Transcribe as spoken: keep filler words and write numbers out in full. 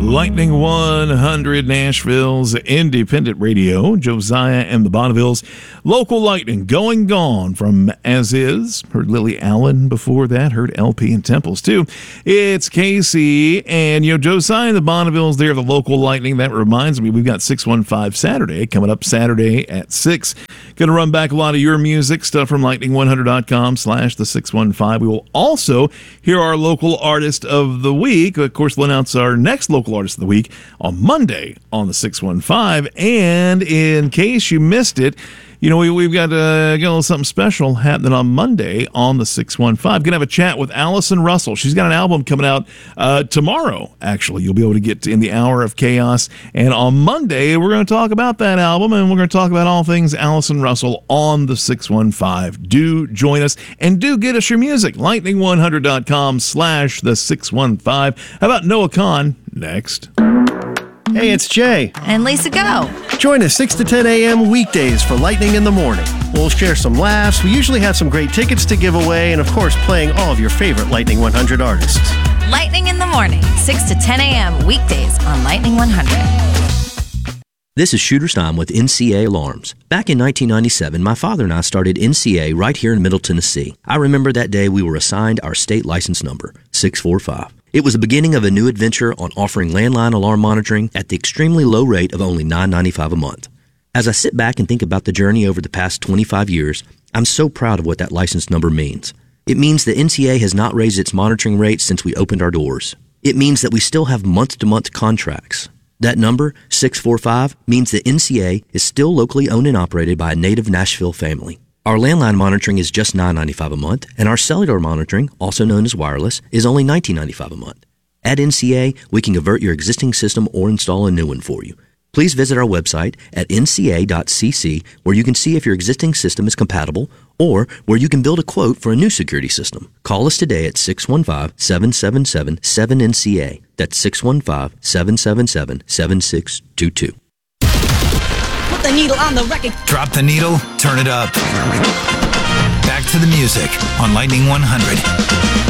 Lightning one hundred, Nashville's independent radio. Josiah and the Bonnevilles. Local Lightning, Going Gone from As Is. Heard Lily Allen before that. Heard L P and Temples too. It's Casey and, you know, Josiah and the Bonnevilles there, the Local Lightning. That reminds me, we've got six one five Saturday coming up Saturday at six. Going to run back a lot of your music, stuff from lightning one hundred dot com slash the six one five. We will also hear our local artist of the week. Of course, we'll announce our next local artist of the week on Monday on the six one five. And in case you missed it, you know, we, we've got, uh, got a little something special happening on Monday on the six one five. Going to have a chat with Allison Russell. She's got an album coming out uh, tomorrow, actually. You'll be able to get to in the Hour of Chaos. And on Monday, we're going to talk about that album, and we're going to talk about all things Allison Russell on the six one five. Do join us, and do get us your music. lightning one hundred dot com slash the six one five. How about Noah Kahn next? Hey, it's Jay. And Lisa Go. Join us six to ten a.m. weekdays for Lightning in the Morning. We'll share some laughs. We usually have some great tickets to give away, and of course, playing all of your favorite Lightning one hundred artists. Lightning in the Morning, six to ten a.m. weekdays on Lightning one hundred. This is Shooter Stein with N C A Alarms. Back in nineteen ninety-seven, my father and I started N C A right here in Middle Tennessee. I remember that day we were assigned our state license number, six four five. It was the beginning of a new adventure on offering landline alarm monitoring at the extremely low rate of only nine ninety-five a month. As I sit back and think about the journey over the past twenty-five years, I'm so proud of what that license number means. It means that N C A has not raised its monitoring rates since we opened our doors. It means that we still have month-to-month contracts. That number, six four five, means that N C A is still locally owned and operated by a native Nashville family. Our landline monitoring is just nine ninety-five a month, and our cellular monitoring, also known as wireless, is only nineteen ninety-five a month. At N C A, we can convert your existing system or install a new one for you. Please visit our website at N C A dot C C, where you can see if your existing system is compatible or where you can build a quote for a new security system. Call us today at six one five, seven seven seven, seven N C A. That's six one five, seven seven seven, seven six two two. Put the needle on the record. Drop the needle, turn it up. Back to the music on Lightning one hundred.